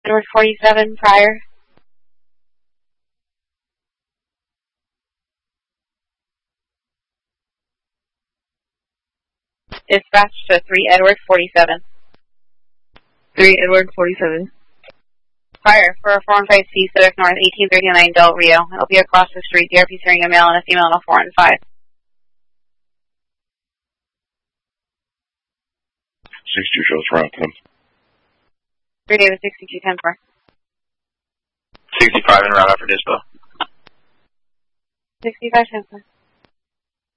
Edward 47, prior. Dispatch to 3 Edward 47. 3 Edward 47. Prior, for a 415C, Civic North, 1839 Del Rio. It'll be across the street. DRP's hearing a male and a female in a 4 and 5. 62 shows for outcome. 3 David 62, 10 4. 65 en route for dispo. 65, 10 4.